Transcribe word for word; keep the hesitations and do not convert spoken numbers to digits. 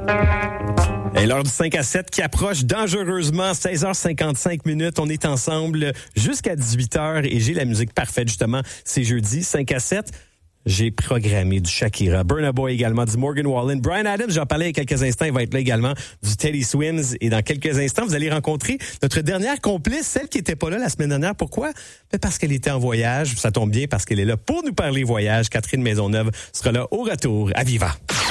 Et l'heure du cinq à sept qui approche dangereusement, seize heures cinquante-cinq minutes. On est ensemble jusqu'à dix-huit heures et j'ai la musique parfaite justement. C'est jeudi, cinq à sept. J'ai programmé du Shakira, Burna Boy également, du Morgan Wallen, Bryan Adams, j'en parlais il y a quelques instants, il va être là également, du Teddy Swims. Et dans quelques instants, vous allez rencontrer notre dernière complice, celle qui était pas là la semaine dernière. Pourquoi? Ben parce qu'elle était en voyage. Ça tombe bien parce qu'elle est là pour nous parler voyage. Catherine Maisonneuve sera là au retour à Viva.